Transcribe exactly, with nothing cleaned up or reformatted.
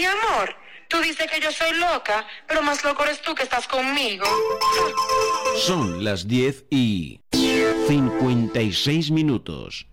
Mi amor, tú dices que yo soy loca, pero más loco eres tú que estás conmigo. Son las diez y cincuenta y seis minutos.